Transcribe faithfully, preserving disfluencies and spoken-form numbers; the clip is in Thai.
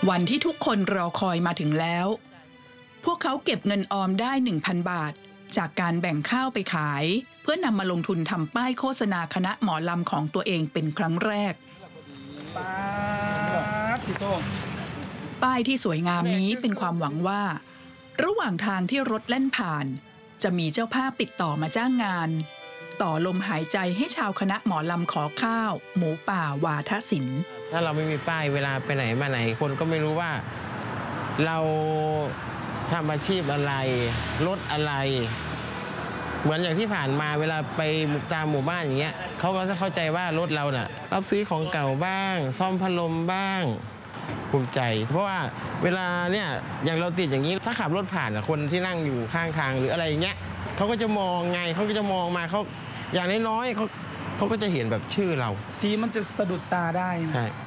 วันที่ทุกคนรอคอยมาถึงแล้ว พวกเขาเก็บเงินออมได้ หนึ่งพัน บาทจากการแบ่งข้าวไปขายเพื่อนำมาลงทุนทำป้ายโฆษณาคณะหมอลำของตัวเองเป็นครั้งแรกป้าพี่โต้งป้ายที่สวยงามนี้เป็นความหวังว่าระหว่างทางที่รถแล่นผ่านจะมีเจ้าภาพติดต่อมาจ้างงานต่อลมหายใจให้ชาวคณะหมอลำขอข้าวหมูป่าวาทศิลป์ถ้าเราไม่มีป้ายเวลาไปไหนมาไหนคนก็ไม่รู้ว่าเราทำอาชีพอะไรรถอะไรเหมือนอย่างที่ผ่านมาเวลาไปตามหมู่บ้านอย่างเงี้ยเขาก็จะเข้าใจว่ารถเราน่ะรับซื้อของเก่าบ้างซ่อมพัดลมบ้างภูมิใจเพราะว่าเวลาเนี่ยอย่างเราติดอย่างนี้ถ้าขับรถผ่านคนที่นั่งอยู่ข้างทางหรืออะไรอย่างเงี้ยเขาก็จะมองไงเขาก็จะมองมาเขาอย่างน้อยๆเขาเขาก็จะเห็นแบบชื่อเราสีมันจะสะดุดตาได้นะใช่